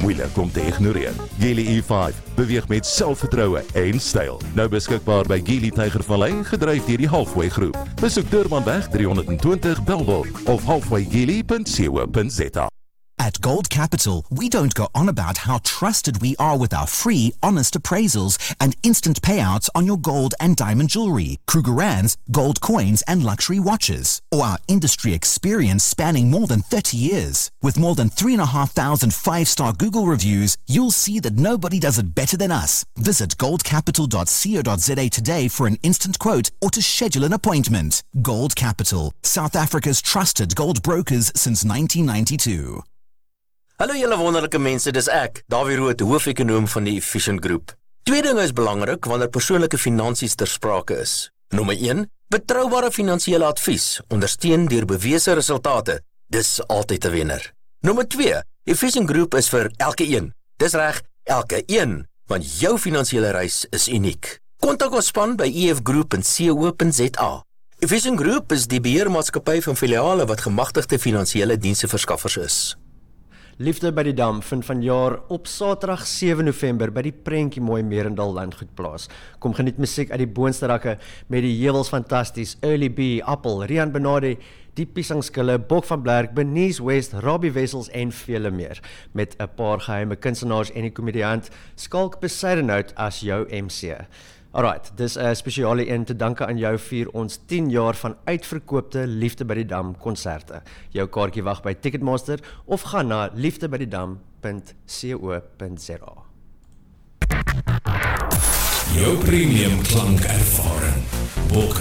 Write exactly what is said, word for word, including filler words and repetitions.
moeilik om te ignoreer. Geely E vyf beweeg met selfvertroue en styl. Nou beskikbaar by Geely Tygervallei, gedryf deur die Halfway Groep. Besoek Durbanweg drie honderd en twintig Bellville of halfway geely punt co punt za. At Gold Capital, we don't go on about how trusted we are with our free, honest appraisals and instant payouts on your gold and diamond jewelry, Krugerrands, gold coins and luxury watches, or our industry experience spanning more than thirty years. With more than three and a half thousand five-star Google reviews, you'll see that nobody does it better than us. Visit gold capital dot co dot za today for an instant quote or to schedule an appointment. Gold Capital, South Africa's trusted gold brokers since nineteen ninety-two. Hallo julle wonderlike mense, dis ek, Dawie Rood, hoof-ekonoom van die Efficient Group. Twee dinge is belangrik wanneer persoonlike finansies ter sprake is. Nommer een, betroubare finansiële advies, ondersteun deur bewese resultate. Dis altyd 'n wenner. Nommer twee, Efficient Group is vir elke een. Dis reg, elke een, want jou finansiële reis is uniek. Kontak ons span by e f group punt co punt za. Efficient Group is die beheermaatskappy van filiale wat gemagtigde finansiële diensverskaffers is. Liefde by die Dam vind vanjaar op Saterdag sewe November by die Prentjie Mooi Merendal Landgoed plaas. Kom geniet musiek uit die boonste rakke met die Hewels Fantasties, Early B, Appel, Rian Benade, die Piesangskille, Bok van Blerk, Benice West, Robbie Wessels en vele meer. Met 'n paar geheime kunstenaars en die komediant Skalk Besuidenhout as jou M C. Alright, dis 'n spesiale een te danke aan jou vir ons tien jaar van uitverkoopte Liefde by die Dam konserte. Jou kaartjie wag by Ticketmaster of gaan na liefdebydidam punt co punt za. Jou premium klankervaring. Boek